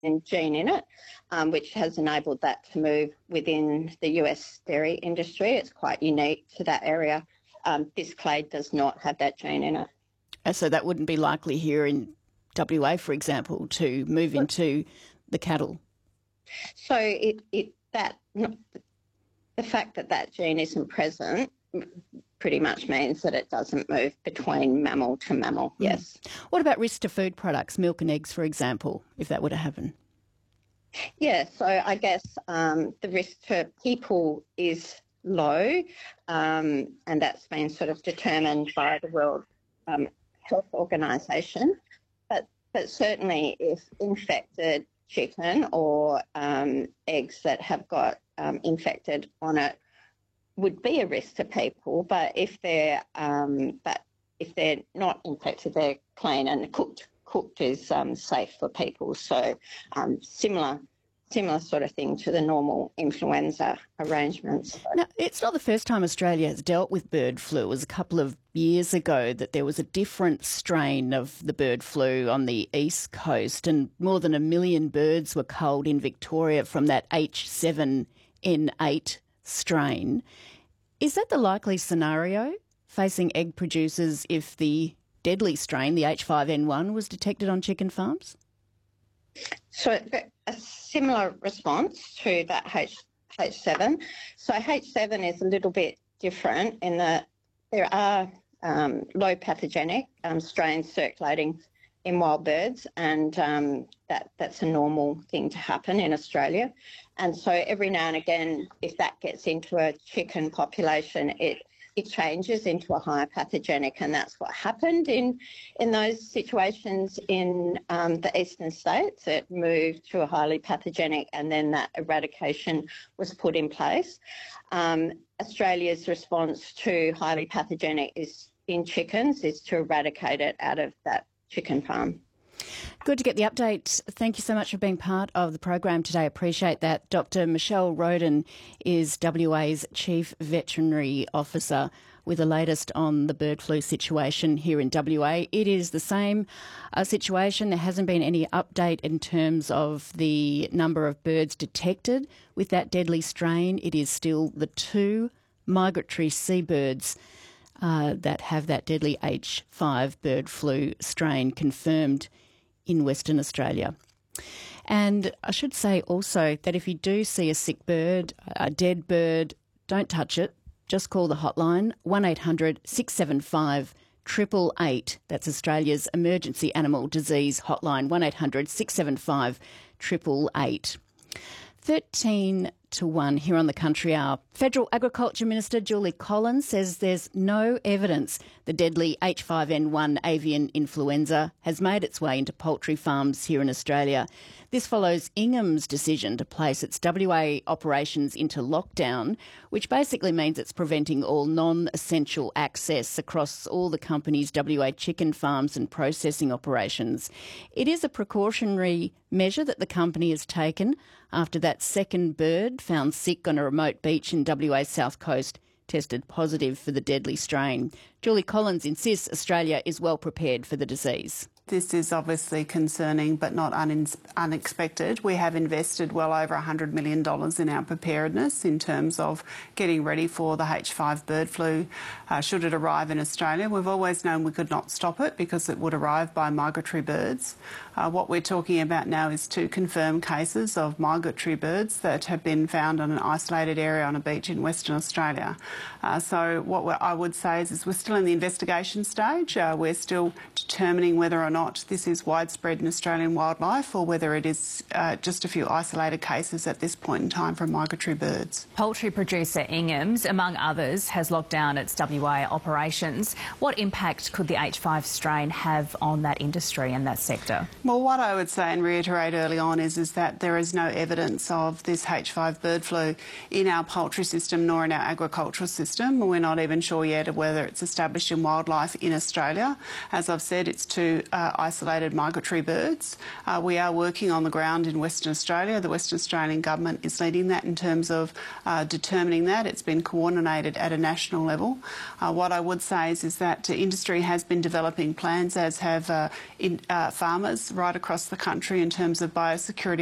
gene in it, which has enabled that to move within the US dairy industry. It's quite unique to that area. This clade does not have that gene in it. So that wouldn't be likely here in WA, for example, to move into the cattle? So the fact that that gene isn't present pretty much means that it doesn't move between mammal to mammal, yes. What about risk to food products, milk and eggs, for example, if that were to happen? Yeah, so I guess the risk to people is low, and that's been sort of determined by the World Health Organisation. But certainly if infected chicken or eggs that have got infected on it would be a risk to people, but if they're not infected, they're clean and cooked. Cooked is safe for people. So similar sort of thing to the normal influenza arrangements. Now, it's not the first time Australia has dealt with bird flu. It was a couple of years ago that there was a different strain of the bird flu on the east coast, and more than 1 million birds were culled in Victoria from that H7N8 strain. Is that the likely scenario facing egg producers if the deadly strain, the H5N1, was detected on chicken farms? So a similar response to that H7. So H7 is a little bit different in that there are low pathogenic strains circulating in wild birds, and that's a normal thing to happen in Australia. And so every now and again, if that gets into a chicken population, it changes into a higher pathogenic, and that's what happened in those situations in the eastern states. It moved to a highly pathogenic, and then that eradication was put in place. Australia's response to highly pathogenic in chickens is to eradicate it out of that chicken farm. Good to get the update. Thank you so much for being part of the program today. Appreciate that. Dr. Michelle Roden is WA's Chief Veterinary Officer with the latest on the bird flu situation here in WA. It is the same situation. There hasn't been any update in terms of the number of birds detected with that deadly strain. It is still the 2 migratory seabirds that have that deadly H5 bird flu strain confirmed in Western Australia. And I should say also that if you do see a sick bird, a dead bird, don't touch it. Just call the hotline, 1800 675 888. That's Australia's emergency animal disease hotline, 1800 675 888. 13 to 1 here on the Country Hour. Federal Agriculture Minister Julie Collins says there's no evidence the deadly H5N1 avian influenza has made its way into poultry farms here in Australia. This follows Ingham's decision to place its WA operations into lockdown, which basically means it's preventing all non-essential access across all the company's WA chicken farms and processing operations. It is a precautionary measure that the company has taken after that second bird found sick on a remote beach in WA's south coast tested positive for the deadly strain. Julie Collins insists Australia is well prepared for the disease. This is obviously concerning but not unexpected. We have invested well over $100 million in our preparedness in terms of getting ready for the H5 bird flu should it arrive in Australia. We've always known we could not stop it because it would arrive by migratory birds. What we're talking about now is 2 confirmed cases of migratory birds that have been found on an isolated area on a beach in Western Australia. So what I would say is we're still in the investigation stage. We're still determining whether or not this is widespread in Australian wildlife or whether it is just a few isolated cases at this point in time from migratory birds. Poultry producer Ingham's, among others, has locked down its WA operations. What impact could the H5 strain have on that industry and that sector? Well, what I would say and reiterate early on is that there is no evidence of this H5 bird flu in our poultry system nor in our agricultural system. We're not even sure yet of whether it's established in wildlife in Australia. As I've said, it's 2 isolated migratory birds. We are working on the ground in Western Australia. The Western Australian Government is leading that in terms of determining that. It's been coordinated at a national level. What I would say is that industry has been developing plans, as have farmers right across the country, in terms of biosecurity